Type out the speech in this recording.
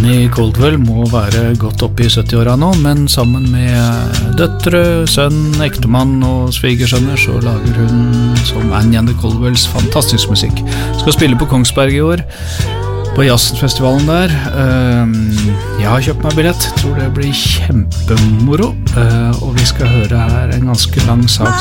Annie Caldwell må være godt oppe I 70-årene nå, men sammen med døtre, sønn, ektemann og svigersønner så lager hun som Annie Caldwells fantastisk musikk. Skal spille på Kongsberg I år, på jazzfestivalen der. Jeg har kjøpt meg billett, tror det blir kjempemoro, og vi skal høre her en ganske lang sak